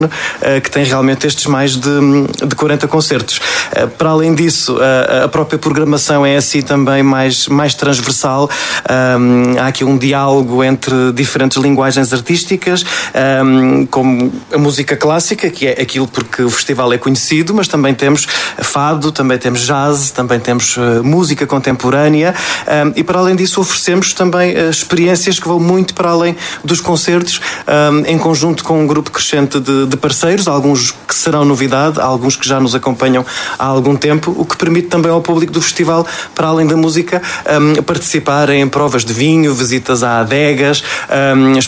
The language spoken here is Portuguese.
que tem realmente estes mais de 40 concertos. Para além disso, a própria programação é assim também mais transversal. Há aqui um diálogo entre diferentes linguagens artísticas, como a música clássica, que é aquilo porque o festival é conhecido, mas também temos fado, também temos jazz, também temos música contemporânea, e para além disso oferecemos também experiências que vão muito para além dos concertos, em conjunto com um grupo crescente de parceiros, alguns que serão novidade, alguns que já nos acompanham há algum tempo, o que permite também ao público do festival, para além da música, participar em provas de vinho, visitas a adegas,